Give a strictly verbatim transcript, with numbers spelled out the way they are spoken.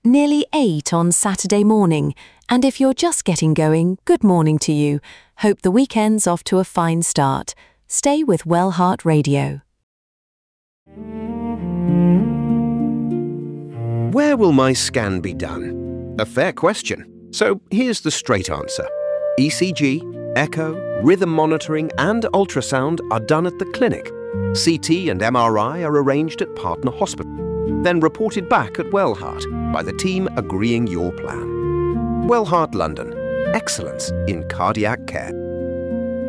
Nearly eight on Saturday morning, and if you're just getting going, good morning to you. Hope the weekend's off to a fine start. Stay with Wellheart Radio. Where will my scan be done? A fair question. So here's the straight answer. E C G, echo, rhythm monitoring and ultrasound are done at the clinic. C T and M R I are arranged at partner hospital, then reported back at Wellheart by the team agreeing your plan. Wellheart London. Excellence in cardiac care.